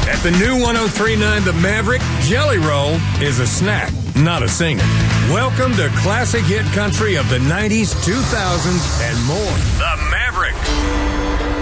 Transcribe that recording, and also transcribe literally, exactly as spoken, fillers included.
At the new one oh three point nine The Maverick, Jelly Roll is a snack, not a singer. Welcome to classic hit country of the nineties, two thousands, and more. The Maverick.